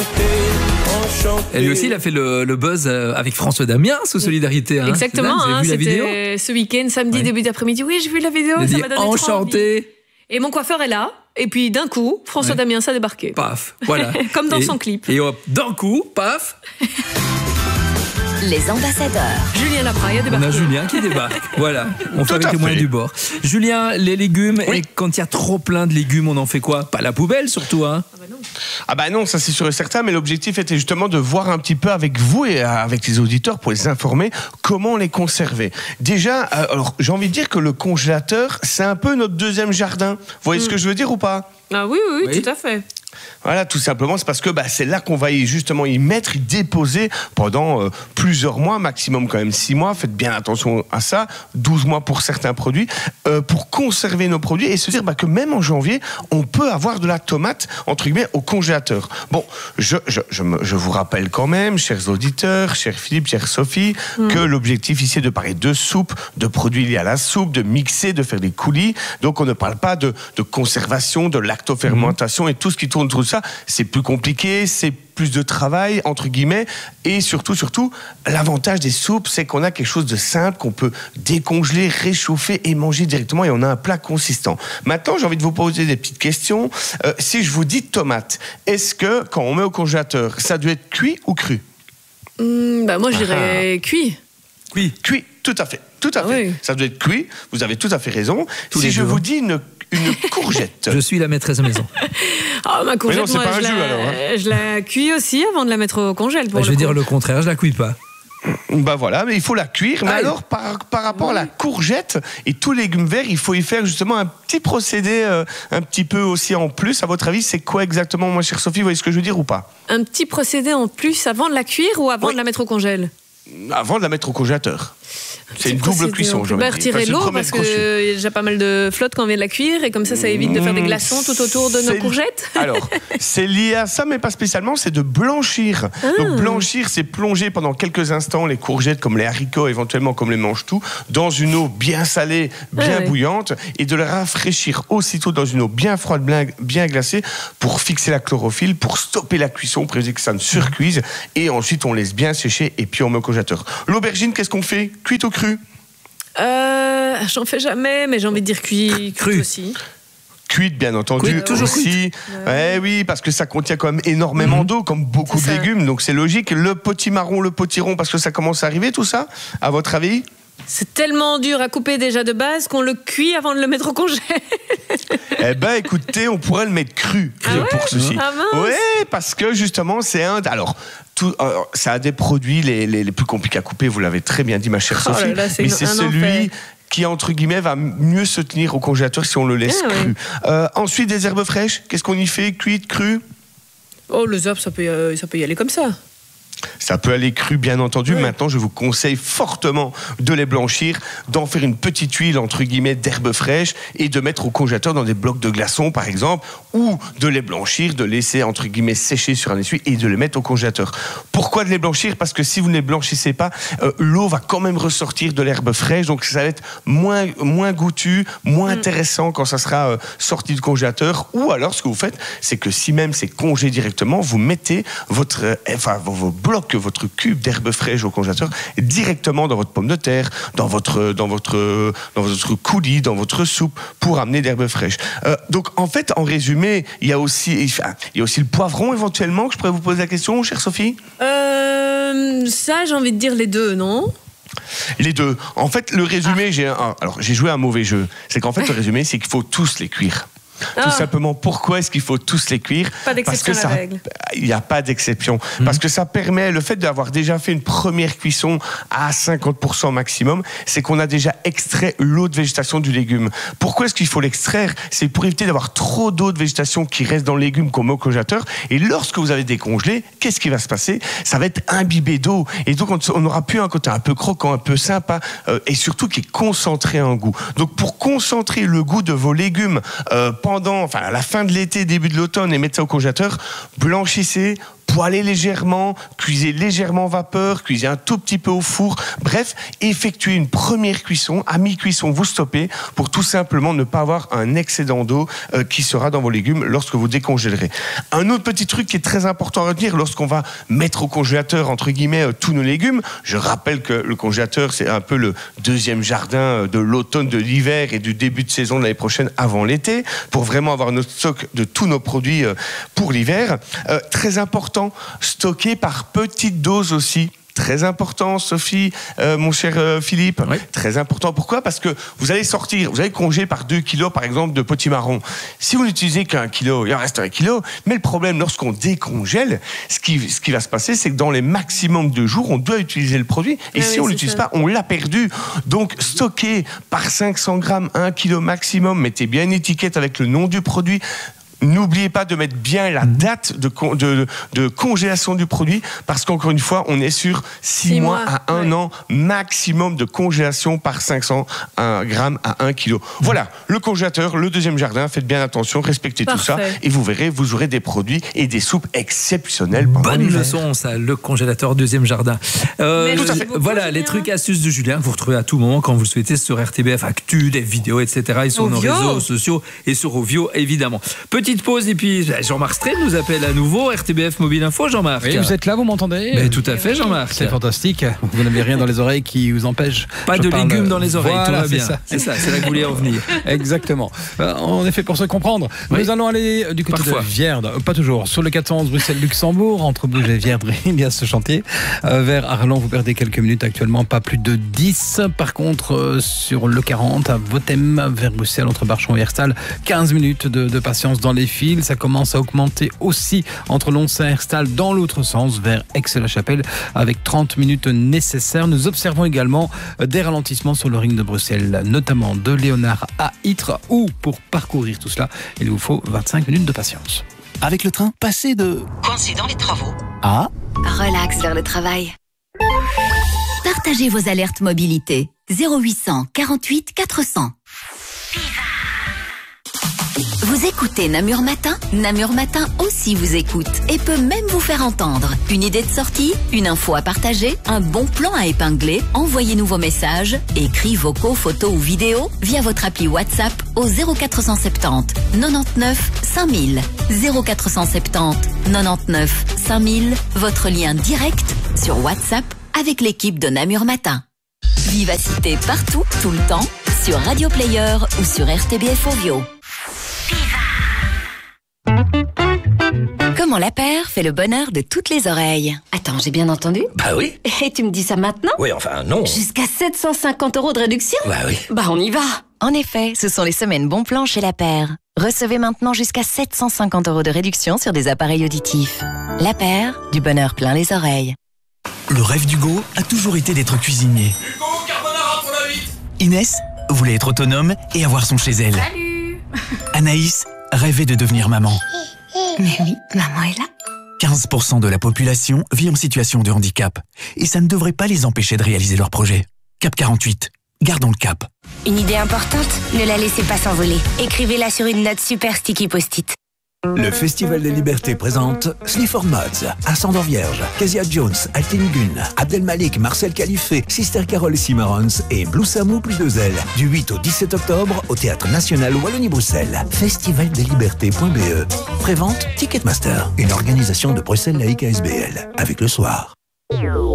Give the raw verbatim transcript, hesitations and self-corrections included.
Et lui aussi, il a fait le, le buzz avec François Damiens sous Solidarité. Hein. Exactement, Vous avez hein, vu la vidéo c'était ce week-end, samedi, ouais. début d'après-midi. Oui, j'ai vu la vidéo, il ça dit m'a donné trop envie. enchanté. Et mon coiffeur est là, et puis d'un coup, François ouais. Damiens a débarqué. Paf, voilà. Comme dans et, son clip. Et hop, d'un coup, paf. Les ambassadeurs. Julien Lapraille a débarqué. On a Julien qui débarque. Voilà, on fait avec les moyens du bord. Julien, les légumes, oui. Et quand il y a trop plein de légumes, on en fait quoi? Pas la poubelle surtout, hein? Ah bah non. Ah bah non, ça c'est sûr et certain, mais l'objectif était justement de voir un petit peu avec vous et avec les auditeurs pour les informer comment les conserver. Déjà, alors j'ai envie de dire que le congélateur, c'est un peu notre deuxième jardin. Vous voyez mmh. ce que je veux dire ou pas? Ah oui, oui, oui, tout à fait. Voilà, tout simplement, c'est parce que bah, c'est là qu'on va y, justement y mettre, y déposer pendant euh, plusieurs mois, maximum quand même six mois. Faites bien attention à ça, douze mois pour certains produits, euh, pour conserver nos produits et se dire bah, que même en janvier, on peut avoir de la tomate, entre guillemets, au congélateur. Bon, je, je, je, me, je vous rappelle quand même, chers auditeurs, chers Philippe, chère Sophie, mmh. que l'objectif ici est de parler de soupe, de produits liés à la soupe, de mixer, de faire des coulis. Donc on ne parle pas de, de conservation, de lactofermentation mmh. et tout ce qui tourne tout ça, c'est plus compliqué, c'est plus de travail, entre guillemets, et surtout, surtout, l'avantage des soupes, c'est qu'on a quelque chose de simple, qu'on peut décongeler, réchauffer et manger directement, et on a un plat consistant. Maintenant, j'ai envie de vous poser des petites questions. Euh, si je vous dis tomate, est-ce que, quand on met au congélateur, ça doit être cuit ou cru? mmh, bah Moi, je dirais ah. cuit. Cuit. Cuit, tout à fait. Tout à fait. Oui. Ça doit être cuit, vous avez tout à fait raison. Tous si je deux. vous dis une Une courgette. Je suis la maîtresse de maison. Oh, ma courgette, non, moi, pas je, un la, jeu, alors, hein. je la cuis aussi avant de la mettre au congèle. Pour bah, le je vais coup. dire le contraire, je la cuis pas. Bah voilà, mais il faut la cuire. Mais ah, alors, par, par rapport oui. à la courgette et tous les légumes verts, il faut y faire justement un petit procédé, euh, un petit peu aussi en plus. À votre avis, c'est quoi exactement, moi, chère Sophie, vous voyez ce que je veux dire ou pas? Un petit procédé en plus avant de la cuire ou avant oui. de la mettre au congèle? Avant de la mettre au congélateur. C'est une double cuisson. On peut retirer l'eau parce qu'il y a déjà pas mal de flotte quand on vient de la cuire et comme ça, ça évite de faire des glaçons tout autour de nos courgettes. Alors, c'est lié à ça, mais pas spécialement, c'est de blanchir. Ah. Donc blanchir, c'est plonger pendant quelques instants les courgettes, comme les haricots, éventuellement comme les mange-tout, dans une eau bien salée, bien ah, bouillante, oui. et de les rafraîchir aussitôt dans une eau bien froide, bien glacée, pour fixer la chlorophylle, pour stopper la cuisson, pour éviter que ça ne surcuise, et ensuite on laisse bien sécher et puis on met au congélateur. L'aubergine, qu'est-ce qu'on fait? Cuite au cru? Euh, j'en fais jamais, mais j'ai envie de dire cuit, cru aussi. Cuite, bien entendu, cuite, toujours aussi. Ouais. Eh oui, parce que ça contient quand même énormément mmh. d'eau, comme beaucoup de légumes, donc c'est logique. Le potimarron, le potiron, parce que ça commence à arriver, tout ça, à votre avis? C'est tellement dur à couper déjà de base qu'on le cuit avant de le mettre au congèle. Eh ben, écoutez, on pourrait le mettre cru, ah ouais pour ceci. Ah oui, parce que justement, c'est un. Alors, tout, euh, ça a des produits les, les, les plus compliqués à couper. Vous l'avez très bien dit, ma chère oh Sophie. Là là, c'est mais une, c'est celui enfer. qui, entre guillemets, va mieux se tenir au congélateur si on le laisse ah, cru. Ouais. Euh, ensuite, des herbes fraîches. Qu'est-ce qu'on y fait? Cuites, crues? Oh, les herbes, ça peut, euh, ça peut y aller comme ça. Ça peut aller cru, bien entendu. Oui. Maintenant, je vous conseille fortement de les blanchir, d'en faire une petite huile, entre guillemets, d'herbes fraîches et de mettre au congélateur dans des blocs de glaçons, par exemple, ou de les blanchir, de laisser, entre guillemets, sécher sur un essuie et de les mettre au congélateur. Pourquoi de les blanchir? Parce que si vous ne les blanchissez pas, euh, l'eau va quand même ressortir de l'herbe fraîche, donc ça va être moins, moins goûtu, moins mm. intéressant quand ça sera euh, sorti du congélateur. Ou alors, ce que vous faites, c'est que si même c'est congé directement, vous mettez votre, euh, enfin, vos, vos bloque votre cube d'herbe fraîche au congélateur directement dans votre pomme de terre, dans votre, dans votre, dans votre coulis, dans votre soupe, pour amener d'herbe fraîche. Euh, donc, en fait, en résumé, il y a aussi, enfin, il y a aussi le poivron, éventuellement, que je pourrais vous poser la question, chère Sophie? Euh, ça, j'ai envie de dire les deux, non? Les deux. En fait, le résumé, ah. j'ai un, alors, j'ai joué un mauvais jeu. C'est qu'en fait, le résumé, c'est qu'il faut tous les cuire. Tout ah. simplement, pourquoi est-ce qu'il faut tous les cuire? Pas d'exception à la règle. Il n'y a pas d'exception. Mmh. Parce que ça permet, le fait d'avoir déjà fait une première cuisson à cinquante pour cent maximum, c'est qu'on a déjà extrait l'eau de végétation du légume. Pourquoi est-ce qu'il faut l'extraire? C'est pour éviter d'avoir trop d'eau de végétation qui reste dans le légume qu'on met au congélateur. Et lorsque vous avez décongelé, qu'est-ce qui va se passer? Ça va être imbibé d'eau. Et donc, on n'aura plus un côté un peu croquant, un peu sympa, euh, et surtout qui est concentré en goût. Donc, pour concentrer le goût de vos légumes euh, pendant, enfin, à la fin de l'été, début de l'automne, et mettre ça au congélateur, blanchissez, poêlez légèrement, cuisez légèrement vapeur, cuisez un tout petit peu au four. Bref, effectuez une première cuisson. À mi-cuisson, vous stoppez pour tout simplement ne pas avoir un excédent d'eau euh, qui sera dans vos légumes lorsque vous décongèlerez. Un autre petit truc qui est très important à retenir lorsqu'on va mettre au congélateur, entre guillemets, euh, tous nos légumes. Je rappelle que le congélateur, c'est un peu le deuxième jardin de l'automne, de l'hiver et du début de saison de l'année prochaine avant l'été, pour vraiment avoir notre stock de tous nos produits euh, pour l'hiver. Euh, très important, stocker par petites doses aussi. Très important, Sophie, euh, mon cher euh, Philippe. Oui. Très important. Pourquoi ? Parce que vous allez sortir, vous allez congeler par deux kilos, par exemple, de potimarron. Si vous n'utilisez qu'un kilo, il en reste un kilo. Mais le problème, lorsqu'on décongèle, ce qui, ce qui va se passer, c'est que dans les maximums de jours, on doit utiliser le produit. Et ah si oui, on ne l'utilise pas, on l'a perdu. Donc, stocker par cinq cents grammes, un kilo maximum. Mettez bien une étiquette avec le nom du produit. N'oubliez pas de mettre bien la date de, con, de, de congélation du produit, parce qu'encore une fois, on est sur six mois à un ouais. an maximum de congélation par cinq cents grammes à un kilo. Voilà, le congélateur, le deuxième jardin, faites bien attention, respectez Parfait. tout ça, et vous verrez, vous aurez des produits et des soupes exceptionnelles. Bonne leçon, ça, le congélateur deuxième jardin. Euh, Merci beaucoup, voilà, Julien. Les trucs astuces de Julien, vous retrouvez à tout moment quand vous le souhaitez sur R T B F Actu, des vidéos, et cetera. Et sur Ovio. nos réseaux sociaux et sur Ovio, évidemment. Petit pause et puis Jean-Marc Strel nous appelle à nouveau, R T B F Mobile Info, Jean-Marc. Oui, vous êtes là, vous m'entendez ? Mais tout à fait, Jean-Marc. C'est fantastique. Vous n'avez rien dans les oreilles qui vous empêche. Pas Je de parle... légumes dans les oreilles, voilà, tout va bien. C'est ça, c'est ça, c'est là que vous voulez en venir. Exactement. En effet, pour se comprendre, oui. nous allons aller du côté Parfois. de Vierdre, pas toujours, sur le quatre cent onze Bruxelles-Luxembourg, entre Bouge et Vierdre, il y a ce chantier. Euh, vers Arlon, vous perdez quelques minutes actuellement, pas plus de dix. Par contre, euh, sur le quarante, à Votem, vers Bruxelles, entre Barchon et Herstal, quinze minutes de, de patience dans les fils. Ça commence à augmenter aussi entre Lons et Herstal dans l'autre sens, vers Aix-la-Chapelle, avec trente minutes nécessaires. Nous observons également des ralentissements sur le ring de Bruxelles, notamment de Léonard à Ytre, où pour parcourir tout cela, il vous faut vingt-cinq minutes de patience. Avec le train, passez de coincé dans les travaux à relax vers le travail. Partagez vos alertes mobilité. zéro huit cent quarante-huit quatre cents. Vous écoutez Namur Matin ? Namur Matin aussi vous écoute et peut même vous faire entendre. Une idée de sortie ? Une info à partager ? Un bon plan à épingler ? Envoyez-nous vos messages, écrits, vocaux, photos ou vidéos via votre appli WhatsApp au zéro quatre cent soixante-dix quatre-vingt-neuf cinq mille. zéro quatre cent soixante-dix quatre-vingt-neuf cinq mille, votre lien direct sur WhatsApp avec l'équipe de Namur Matin. Vivacité partout, tout le temps, sur Radio Player ou sur R T B F Ovio. Comment la paire fait le bonheur de toutes les oreilles. Attends, j'ai bien entendu ? Bah oui. Et tu me dis ça maintenant ? Oui, enfin non. Jusqu'à sept cent cinquante euros de réduction ? Bah oui. Bah on y va. En effet, ce sont les semaines bon plan chez La Paire. Recevez maintenant jusqu'à sept cent cinquante euros de réduction sur des appareils auditifs. La Paire, du bonheur plein les oreilles. Le rêve d'Hugo a toujours été d'être cuisinier. Hugo, carbonara pour la vite. Inès voulait être autonome et avoir son chez elle. Salut. Anaïs rêvait de devenir maman. Mais oui, maman est là. quinze pour cent de la population vit en situation de handicap. Et ça ne devrait pas les empêcher de réaliser leurs projets. Cap quarante-huit. Gardons le cap. Une idée importante, ne la laissez pas s'envoler. Écrivez-la sur une note super sticky post-it. Le Festival des Libertés présente Slifford Mods, Ascendant Vierge, Kezia Jones, Altin Gun, Abdelmalik, Marcel Califé, Sister Carol et Cimarrons et Blue Samou plus deux ailes. Du huit au dix-sept octobre au Théâtre National Wallonie-Bruxelles. festival des libertés point b e. Prévente Ticketmaster, une organisation de Bruxelles Laïque A S B L. Avec le soir.